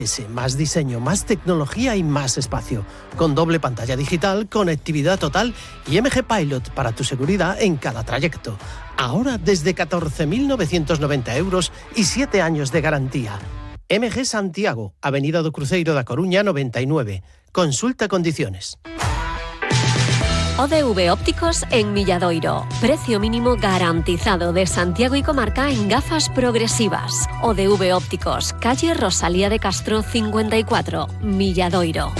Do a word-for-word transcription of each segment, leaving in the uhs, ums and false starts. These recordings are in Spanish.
Más diseño, más tecnología y más espacio. Con doble pantalla digital, conectividad total y M G Pilot para tu seguridad en cada trayecto. Ahora desde catorce mil novecientos noventa euros y siete años de garantía. M G Santiago, Avenida do Cruzeiro da Coruña noventa y nueve. Consulta condiciones. O D V Ópticos en Milladoiro. Precio mínimo garantizado de Santiago y comarca en gafas progresivas. O D V Ópticos, calle Rosalía de Castro cincuenta y cuatro, Milladoiro.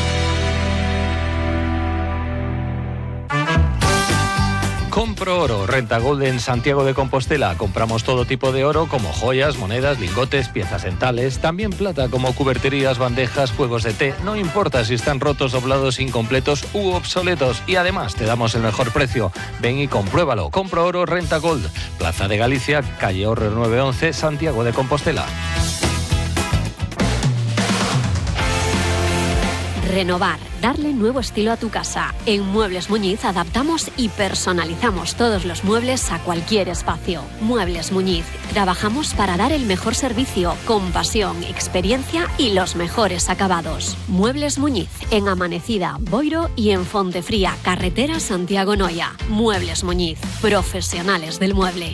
Compro Oro, Renta Gold en Santiago de Compostela. Compramos todo tipo de oro como joyas, monedas, lingotes, piezas dentales, también plata como cuberterías, bandejas, juegos de té. No importa si están rotos, doblados, incompletos u obsoletos. Y además te damos el mejor precio. Ven y compruébalo. Compro Oro, Renta Gold. Plaza de Galicia, calle Horrer nueve once, Santiago de Compostela. Renovar, darle nuevo estilo a tu casa. En Muebles Muñiz adaptamos y personalizamos todos los muebles a cualquier espacio. Muebles Muñiz, trabajamos para dar el mejor servicio, con pasión, experiencia y los mejores acabados. Muebles Muñiz, en Amanecida, Boiro y en Fontefría, carretera Santiago-Noia. Muebles Muñiz, profesionales del mueble.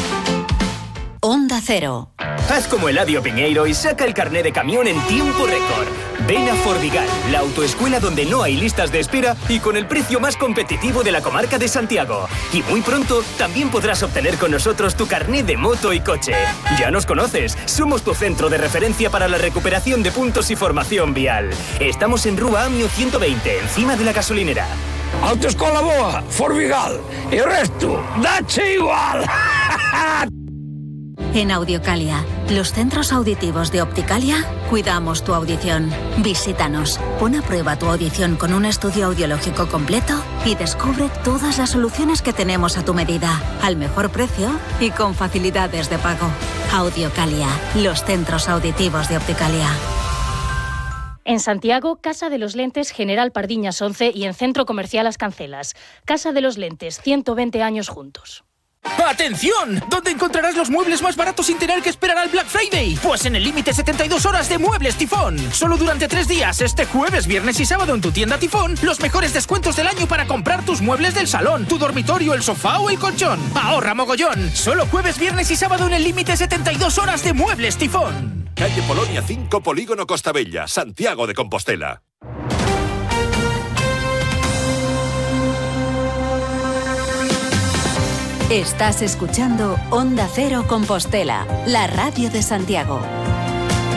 Onda Cero. Haz como Eladio Piñeiro y saca el carné de camión en tiempo récord. Ven a Fordigal, la autoescuela donde no hay listas de espera y con el precio más competitivo de la comarca de Santiago. Y muy pronto también podrás obtener con nosotros tu carné de moto y coche. Ya nos conoces, somos tu centro de referencia para la recuperación de puntos y formación vial. Estamos en Rúa Amio ciento veinte, encima de la gasolinera. Autoescola boa, Fordigal, y el resto, dache igual. En Audiocalia, los centros auditivos de Opticalia, cuidamos tu audición. Visítanos, pon a prueba tu audición con un estudio audiológico completo y descubre todas las soluciones que tenemos a tu medida, al mejor precio y con facilidades de pago. Audiocalia, los centros auditivos de Opticalia. En Santiago, Casa de los Lentes General Pardiñas once y en Centro Comercial Las Cancelas. Casa de los Lentes, ciento veinte años juntos. ¡Atención! ¿Dónde encontrarás los muebles más baratos sin tener que esperar al Black Friday? Pues en el límite setenta y dos horas de Muebles Tifón. Solo durante tres días, este jueves, viernes y sábado en tu tienda Tifón, los mejores descuentos del año para comprar tus muebles del salón, tu dormitorio, el sofá o el colchón. ¡Ahorra mogollón! Solo jueves, viernes y sábado en el límite setenta y dos horas de Muebles Tifón. Calle Polonia cinco, Polígono Costabella, Santiago de Compostela. Estás escuchando Onda Cero Compostela, la radio de Santiago.